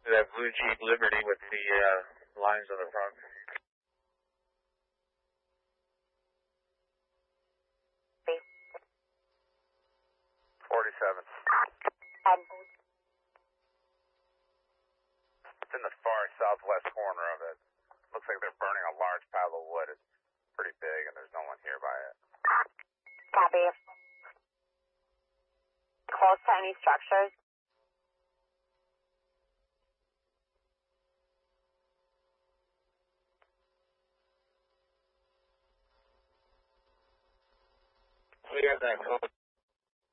That blue Jeep Liberty with the lines on the front. It's in the far southwest corner of it. Looks like they're burning a large pile of wood. It's pretty big, and there's no one here by it. Copy. Close to any structures? We got that code.